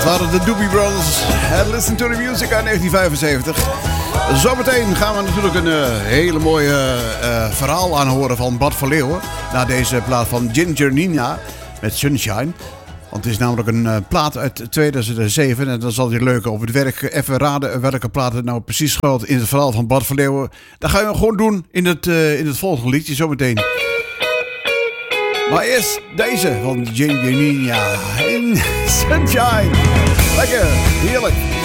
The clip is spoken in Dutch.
Het waren de Doobie Brothers. Listen to the Music uit 1975. Zometeen gaan we natuurlijk een hele mooie verhaal aanhoren van Bart van Leeuwen. Na deze plaat van Ginger Nina met Sunshine. Want het is namelijk een plaat uit 2007. En dan zal je leuk op het werk even raden welke plaat het nou precies schuilt in het verhaal van Bart van Leeuwen. Dat gaan we gewoon doen in het volgende liedje zometeen. Maar eerst deze van Ginger Nina en Sunshine. Lekker, heerlijk.